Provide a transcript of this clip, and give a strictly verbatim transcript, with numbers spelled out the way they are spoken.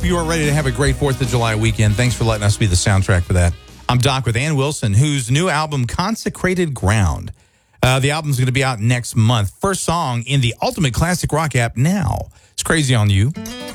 hope you are ready to have a great fourth of July weekend. Thanks for letting us be the soundtrack for that. I'm Doc with Ann Wilson, whose new album, Consecrated Ground. Uh, the album's going to be out next month. First song in the Ultimate Classic Rock app now. It's Crazy on You.